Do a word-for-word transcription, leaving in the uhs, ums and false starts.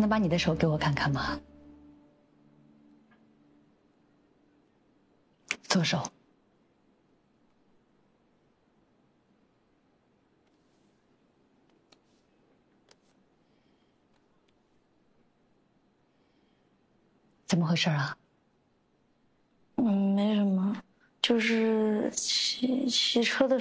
能把你的手给我看看吗？左手。怎么回事啊？ 嗯，没什么，就是骑骑车的时候。